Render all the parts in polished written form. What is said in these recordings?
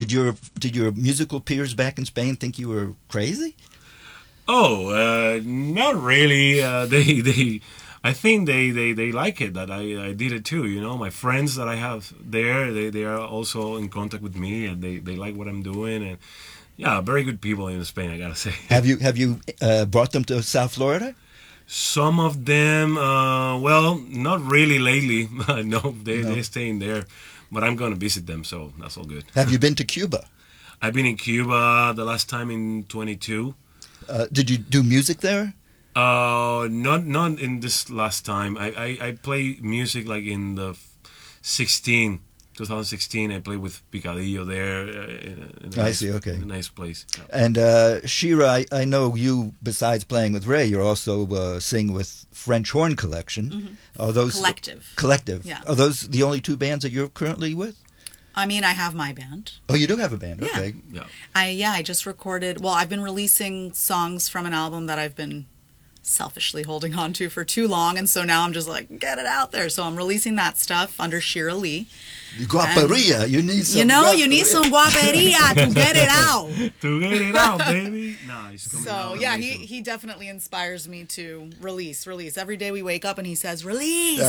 Did your musical peers back in Spain think you were crazy? Oh, not really. I think they like it that I did it too. You know, my friends that I have there, they are also in contact with me, and they like what I'm doing, and yeah, very good people in Spain, I gotta say. Have you brought them to South Florida? Some of them, well, not really lately. No, No. they're staying there, but I'm gonna visit them, so that's all good. Have you been to Cuba? I've been in Cuba the last time in 22. Did you do music there? Not in this last time. I play music like in the 2016. I played with Picadillo there. I see, okay. In a nice place. Yeah. And Shira, I know you, besides playing with Ray, you're also sing with French Horn Collection. Mm-hmm. Are those Collective. Collective. Yeah. Are those the only two bands that you're currently with? I mean, I have my band. Oh, you do have a band. Yeah. Okay. Yeah. I just recorded. Well, I've been releasing songs from an album that I've been selfishly holding on to for too long, and so now I'm just like, get it out there. So I'm releasing that stuff under Shira Lee. Guaperia. You need some. You need some guaperia to get it out. To get it out, baby. Nice. So yeah, he definitely inspires me to release. Every day we wake up and he says, release.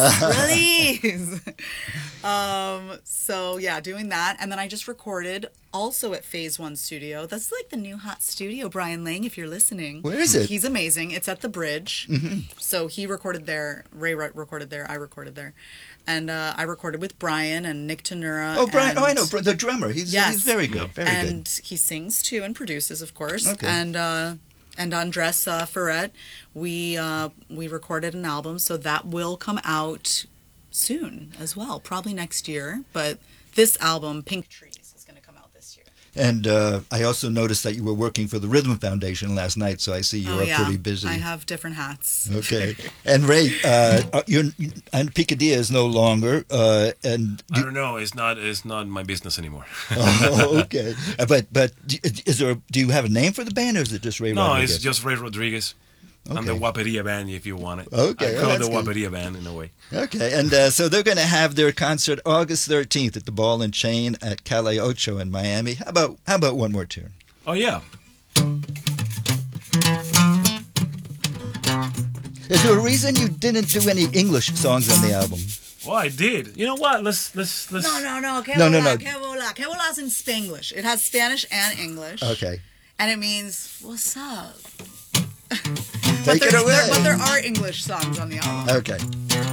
So yeah, doing that, and then I just recorded also at Phase One Studio. That's like the new hot studio, Brian Lang, if you're listening. Where is it? He's amazing. It's at the Bridge. Mm-hmm. So he recorded there. Ray recorded there. I recorded there. And I recorded with Brian and Nick Tenura. Oh, Brian. And, Oh, I know. The drummer. He's very good. Very and good. he sings too and produces, of course. Okay. And Andres Ferret, we recorded an album, so that will come out soon as well, probably next year. But this album, Pink Trees, is going to come out this year. And I also noticed that you were working for the Rhythm Foundation last night, so I see you're pretty busy. I have different hats. Okay. And Ray, and Picadillo is no longer. And I don't know. It's not my business anymore. Oh, okay. But do you have a name for the band, or is it just Ray No, Rodriguez? it's just Ray Rodriguez. Okay. I'm the Guaperia band, if you want it. Okay, I call it that's the good. Guaperia band in a way. Okay, and so they're going to have their concert August 13th at the Ball and Chain at Calle Ocho in Miami. How about one more tune? Oh yeah. Is there a reason you didn't do any English songs on the album? Well, I did. You know what? Let's. No. Que No. vola. Que vola's in Spanglish. It has Spanish and English. Okay. And it means, what's up? Take it away. But there are English songs on the album. Okay.